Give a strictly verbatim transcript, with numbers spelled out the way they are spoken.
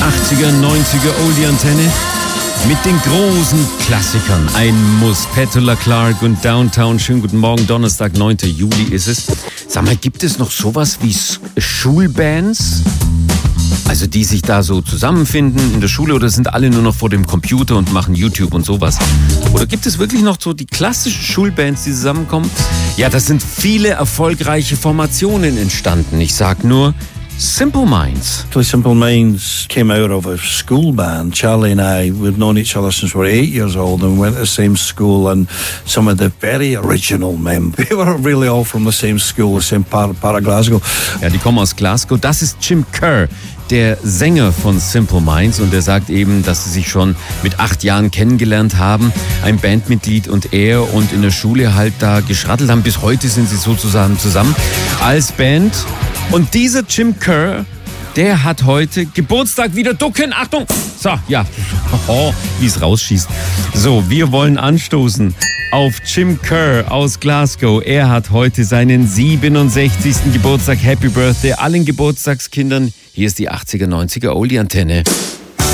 achtziger, neunziger Oldie-Antenne mit den großen Klassikern. Ein Muss. Petula Clark und Downtown. Schönen guten Morgen. Donnerstag, neunter Juli ist es. Sag mal, gibt es noch sowas wie Schulbands? Also die sich da so zusammenfinden in der Schule, oder sind alle nur noch vor dem Computer und machen YouTube und sowas? Oder gibt es wirklich noch so die klassischen Schulbands, die zusammenkommen? Ja, das sind viele erfolgreiche Formationen entstanden. Ich sag nur Simple Minds. Simple Minds came out of a school band. Charlie and I, we've known each other since we were eight years old and went to the same school, and some of the very original members, we were really all from the same school, the same part, part of Glasgow. Ja, die kommen aus Glasgow. Das ist Jim Kerr, der Sänger von Simple Minds, und er sagt eben, dass sie sich schon mit acht Jahren kennengelernt haben, ein Bandmitglied und er, und in der Schule halt da geschrattelt haben. Bis heute sind sie sozusagen zusammen als Band. Und dieser Jim Kerr, der hat heute Geburtstag. Wieder ducken, Achtung! So, ja, oh, wie es rausschießt. So, wir wollen anstoßen auf Jim Kerr aus Glasgow. Er hat heute seinen siebenundsechzigsten Geburtstag. Happy Birthday allen Geburtstagskindern. Hier ist die achtziger, neunziger Oldie-Antenne.